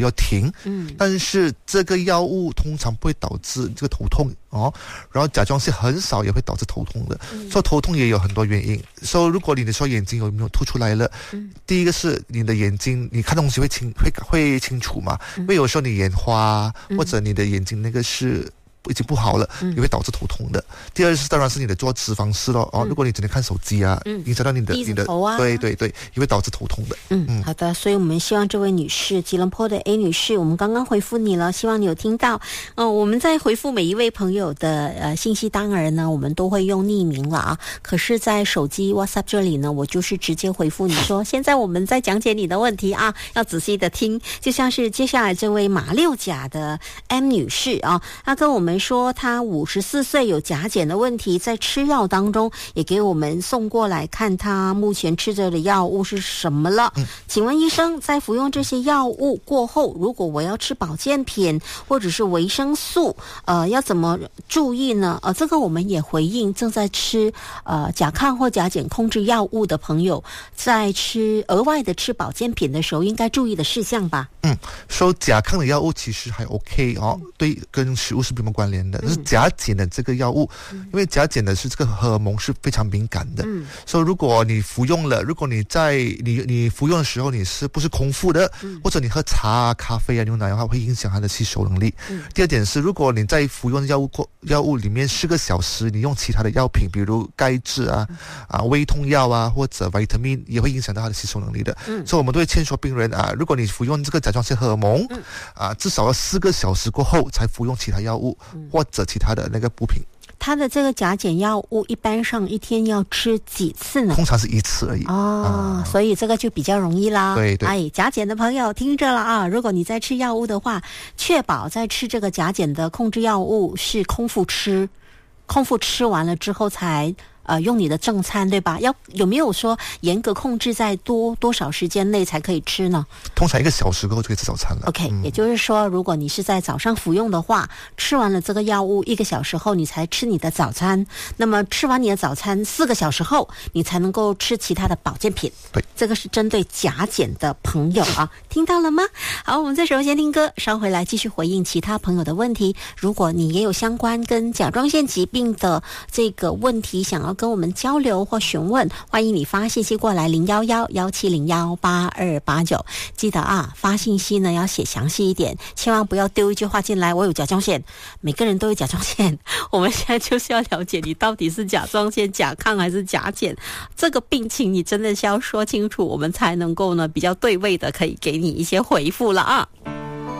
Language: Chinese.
虑要停。但是这个药物通常不会导致这个头痛哦，然后甲状腺很少也会导致头痛的。所以头痛也有很多原因。所以如果你的说眼睛有没有凸出来了，第一个是你的眼睛你看东西会清楚嘛，因为有时候你眼花或者你的眼睛那个是已经不好了，也会导致头痛的。第二是当然是你的做脂肪事咯，如果你整天看手机啊，影响到你的头啊， 对，也会导致头痛的。 好的，所以我们希望这位女士，吉隆坡的 A 女士，我们刚刚回复你了，希望你有听到。我们在回复每一位朋友的信息，当然呢，我们都会用匿名了啊。可是，在手机 WhatsApp 这里呢，我就是直接回复你说，现在我们在讲解你的问题啊，要仔细的听。就像是接下来这位马六甲的 M 女士啊，她跟我们说她54岁有甲减的问题，在吃药当中也给我们送过来看她目前吃着的药物是什么了。请问医生，在服用这些药物过后，如果我要吃保健品或者是维生素，要怎么注意呢？这个我们也回应正在吃甲亢或甲减控制药物的朋友，在额外的吃保健品的时候应该注意的事项吧。 说甲亢的药物其实还 OK 哦，对，跟食物是没有关联的。但是甲减的这个药物，因为甲减的是这个荷尔蒙是非常敏感的，所以如果你服用了，如果你在你服用的时候你是不是空腹的，或者你喝茶啊、咖啡啊、牛奶的话，会影响它的吸收能力。第二点是，如果你在服用药物里面4个小时，你用其他的药品，比如钙质啊、胃痛药啊，或者维他命，也会影响到它的吸收能力的。所以我们都会劝说病人如果你服用这个甲状腺荷尔蒙至少要4个小时过后才服用其他药物，或者其他的那个补品。 它的这个甲减药物一般上一天要吃几次呢？ 通常是1次而已。 所以这个就比较容易啦。 对， 甲减的朋友听着了啊，如果你在吃药物的话，确保在吃这个甲减的控制药物是空腹吃完了之后才用你的正餐，对吧？有没有说严格控制在多少时间内才可以吃呢？ 通常1个小时过后就可以吃早餐了。 OK，也就是说，如果你是在早上服用的话，吃完了这个药物1个小时后你才吃你的早餐，那么吃完你的早餐4个小时后你才能够吃其他的保健品。 对， 这个是针对甲减的朋友啊，听到了吗？好，我们这时候先听歌，稍回来继续回应其他朋友的问题。如果你也有相关跟甲状腺疾病的这个问题想要跟我们交流或询问，欢迎你发信息过来011-1701-8289。记得发信息呢要写详细一点，千万不要丢一句话进来，我有甲状腺。每个人都有甲状腺，我们现在就是要了解你到底是甲状腺、甲亢还是甲减，这个病情你真的是要说清楚，我们才能够呢比较对位的可以给你一些回复了啊。